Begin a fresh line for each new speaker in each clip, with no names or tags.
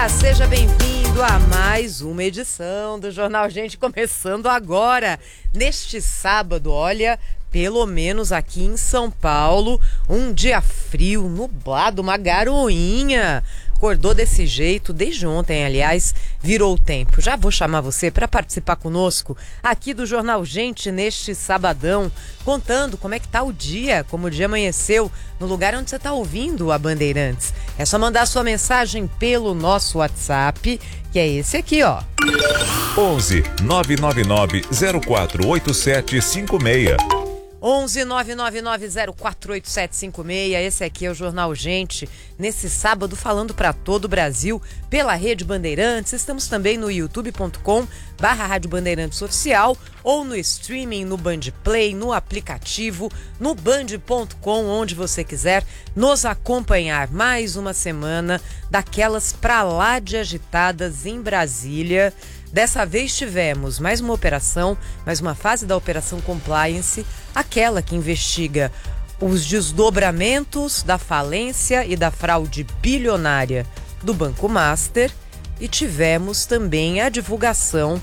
Olá, seja bem-vindo a mais uma edição do Jornal Gente, começando agora, neste sábado. Olha, pelo menos aqui em São Paulo, um dia frio, nublado, uma garoinha. Acordou desse jeito, desde ontem, aliás, virou o tempo. Já vou chamar você para participar conosco aqui do Jornal Gente neste sabadão, contando como é que tá o dia, como o dia amanheceu, no lugar onde você está ouvindo a Bandeirantes. É só mandar sua mensagem pelo nosso WhatsApp, que é esse aqui, ó.
11 999 048756.
11 999 048756. Esse aqui é o Jornal Gente, nesse sábado, falando para todo o Brasil pela Rede Bandeirantes. Estamos também no youtube.com/Rádio Bandeirantes Oficial ou no streaming, no Bandplay, no aplicativo, no band.com, onde você quiser nos acompanhar. Mais uma semana daquelas pra lá de agitadas em Brasília. Dessa vez tivemos mais uma operação, mais uma fase da Operação Compliance, aquela que investiga os desdobramentos da falência e da fraude bilionária do Banco Master, e tivemos também a divulgação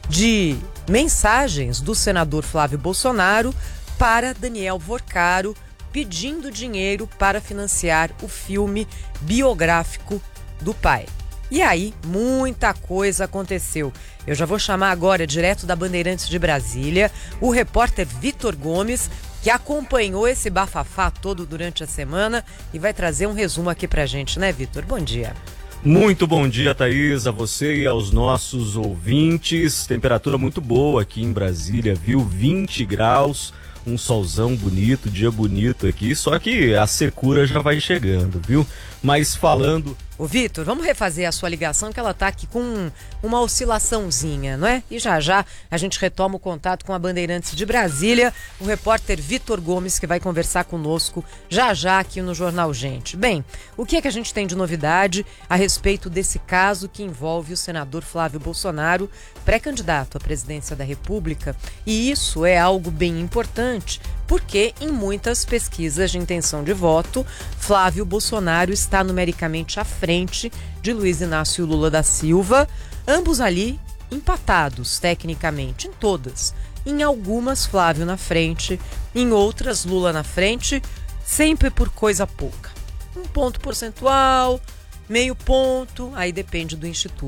de mensagens do senador Flávio Bolsonaro para Daniel Vorcaro, pedindo dinheiro para financiar o filme biográfico do pai. E aí, muita coisa aconteceu. Eu já vou chamar agora, direto da Bandeirantes de Brasília, o repórter Vitor Gomes, que acompanhou esse bafafá todo durante a semana e vai trazer um resumo aqui pra gente, né, Vitor? Bom dia.
Muito bom dia, Thaís, a você e aos nossos ouvintes. Temperatura muito boa aqui em Brasília, viu? 20 graus, um solzão bonito, dia bonito aqui, só que a secura já vai chegando, viu? Mas falando...
Ô Vitor, vamos refazer a sua ligação, que ela tá aqui com uma oscilaçãozinha, não é? E já já a gente retoma o contato com a Bandeirantes de Brasília, o repórter Vitor Gomes, que vai conversar conosco já já aqui no Jornal Gente. Bem, o que é que a gente tem de novidade a respeito desse caso que envolve o senador Flávio Bolsonaro, pré-candidato à presidência da República? E isso é algo bem importante, porque em muitas pesquisas de intenção de voto, Flávio Bolsonaro está numericamente à frente de Luiz Inácio Lula da Silva, ambos ali empatados tecnicamente, em todas. Em algumas, Flávio na frente, em outras, Lula na frente, sempre por coisa pouca. 1 ponto percentual, meio ponto, aí depende do instituto.